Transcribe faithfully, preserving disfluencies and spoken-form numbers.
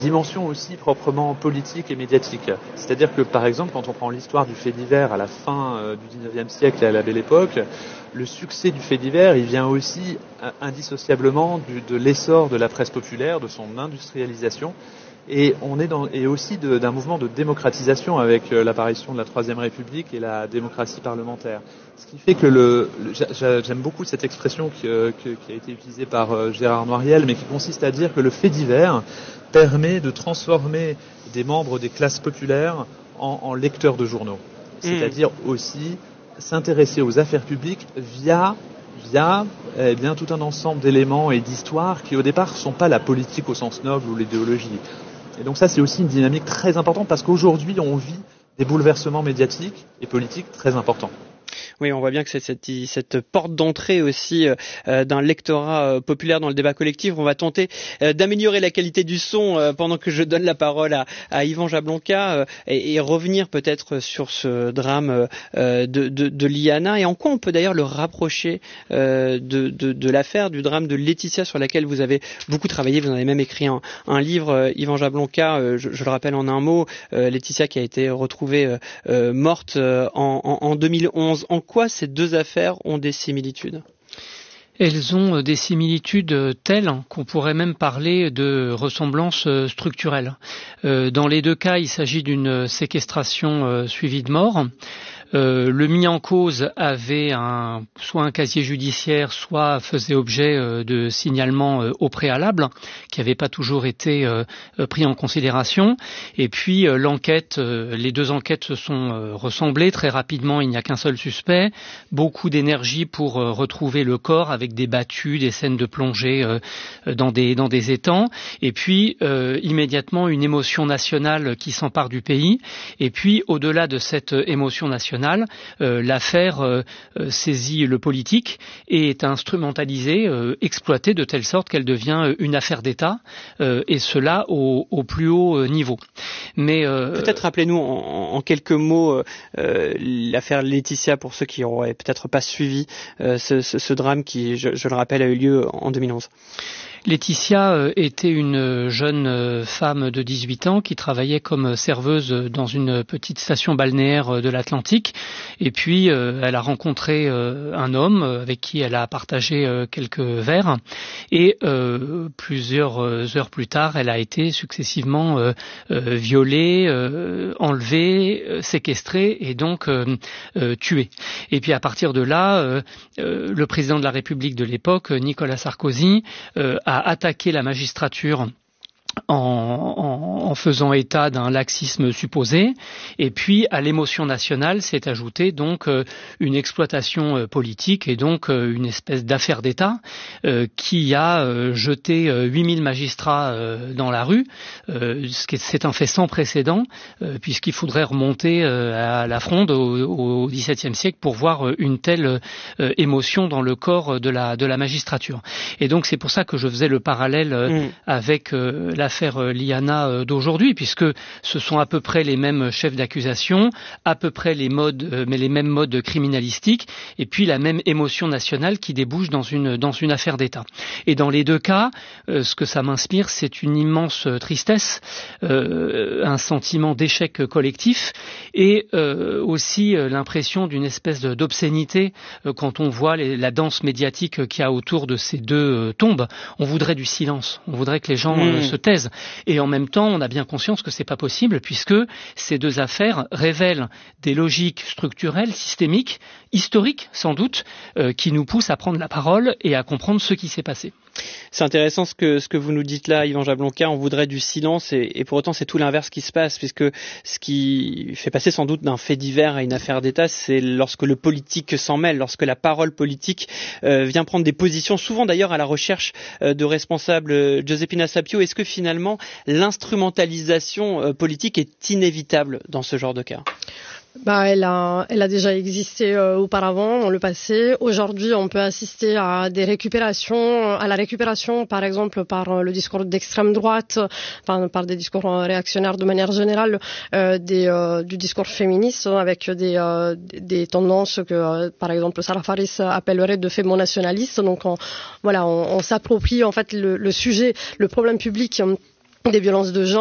dimension aussi proprement politique et médiatique. C'est-à-dire que, par exemple, quand on prend l'histoire du fait divers à la fin euh, du dix-neuvième siècle et à la Belle Époque, le succès du fait divers, il vient aussi euh, indissociablement du, de l'essor de la presse populaire, de son industrialisation, et on est dans, et aussi de, d'un mouvement de démocratisation avec euh, l'apparition de la Troisième République et la démocratie parlementaire. Ce qui fait que le, le j'aime beaucoup cette expression qui, euh, qui a été utilisée par euh, Gérard Noiriel, mais qui consiste à dire que le fait divers permet de transformer des membres des classes populaires en, en lecteurs de journaux. C'est-à-dire mmh. aussi s'intéresser aux affaires publiques via, via eh bien, tout un ensemble d'éléments et d'histoires qui au départ ne sont pas la politique au sens noble ou l'idéologie. Et donc ça c'est aussi une dynamique très importante parce qu'aujourd'hui on vit des bouleversements médiatiques et politiques très importants. Oui, on voit bien que c'est cette, cette porte d'entrée aussi euh, d'un lectorat euh, populaire dans le débat collectif. On va tenter euh, d'améliorer la qualité du son euh, pendant que je donne la parole à, à Yvan Jablonka euh, et, et revenir peut-être sur ce drame euh, de, de, de Liana et en quoi on peut d'ailleurs le rapprocher euh, de, de, de l'affaire du drame de Laetitia sur laquelle vous avez beaucoup travaillé. Vous en avez même écrit un, un livre, euh, Yvan Jablonka, euh, je, je le rappelle en un mot, euh, Laetitia qui a été retrouvée euh, morte euh, en, en, en deux mille onze. En quoi ces deux affaires ont des similitudes ? Elles ont des similitudes telles qu'on pourrait même parler de ressemblances structurelles. Dans les deux cas, il s'agit d'une séquestration suivie de mort. Euh, le mis en cause avait un, soit un casier judiciaire, soit faisait objet euh, de signalement euh, au préalable, qui n'avait pas toujours été euh, pris en considération. Et puis euh, l'enquête, euh, les deux enquêtes se sont euh, ressemblées très rapidement. Il n'y a qu'un seul suspect. Beaucoup d'énergie pour euh, retrouver le corps avec des battues, des scènes de plongée euh, dans des dans des étangs. Et puis euh, immédiatement une émotion nationale qui s'empare du pays. Et puis au-delà de cette émotion nationale, Euh, l'affaire euh, saisit le politique et est instrumentalisée, euh, exploitée de telle sorte qu'elle devient une affaire d'État, euh, et cela au, au plus haut niveau. Mais euh, peut-être rappelez-nous en, en quelques mots euh, l'affaire Laetitia pour ceux qui n'auraient peut-être pas suivi euh, ce, ce, ce drame qui, je, je le rappelle, a eu lieu en deux mille onze. Laetitia était une jeune femme de dix-huit ans qui travaillait comme serveuse dans une petite station balnéaire de l'Atlantique. Et puis, elle a rencontré un homme avec qui elle a partagé quelques verres. Et euh, plusieurs heures plus tard, elle a été successivement euh, violée, euh, enlevée, séquestrée et donc euh, euh, tuée. Et puis à partir de là, euh, euh, le président de la République de l'époque, Nicolas Sarkozy, euh, a a attaqué la magistrature En, en, en faisant état d'un laxisme supposé, et puis à l'émotion nationale s'est ajoutée donc euh, une exploitation euh, politique et donc euh, une espèce d'affaire d'État euh, qui a euh, jeté euh, huit mille magistrats euh, dans la rue, euh, ce qui est, c'est un fait sans précédent euh, puisqu'il faudrait remonter euh, à la Fronde au, au dix-septième siècle pour voir euh, une telle euh, émotion dans le corps de la, de la magistrature. Et donc c'est pour ça que je faisais le parallèle euh, mmh. avec euh, l'affaire Liana d'aujourd'hui, puisque ce sont à peu près les mêmes chefs d'accusation, à peu près les modes, mais les mêmes modes criminalistiques, et puis la même émotion nationale qui débouche dans une dans une affaire d'État. Et dans les deux cas, euh, ce que ça m'inspire, c'est une immense tristesse, euh, un sentiment d'échec collectif, et euh, aussi euh, l'impression d'une espèce d'obscénité euh, quand on voit les, la danse médiatique qu'il y a autour de ces deux euh, tombes. On voudrait du silence, on voudrait que les gens euh, mmh. se taisent. Et en même temps, on a bien conscience que c'est pas possible puisque ces deux affaires révèlent des logiques structurelles, systémiques, historiques sans doute, euh, qui nous poussent à prendre la parole et à comprendre ce qui s'est passé. C'est intéressant ce que, ce que vous nous dites là, Yvan Jablonka. On voudrait du silence et, et pour autant c'est tout l'inverse qui se passe, puisque ce qui fait passer sans doute d'un fait divers à une affaire d'État, c'est lorsque le politique s'en mêle, lorsque la parole politique euh, vient prendre des positions, souvent d'ailleurs à la recherche euh, de responsables. Euh, Giuseppina Sapio, est-ce que finalement l'instrumentalisation euh, politique est inévitable dans ce genre de cas ? Bah, elle a, elle a déjà existé euh, auparavant, dans le passé. Aujourd'hui, on peut assister à des récupérations, à la récupération, par exemple, par euh, le discours d'extrême droite, enfin, par des discours euh, réactionnaires de manière générale, euh, des, euh, du discours féministe, avec des, euh, des tendances que, euh, par exemple, Sarah Faris appellerait de fémonationalistes. Donc, on, voilà, on, on s'approprie en fait le, le sujet, le problème public. des violences de genre.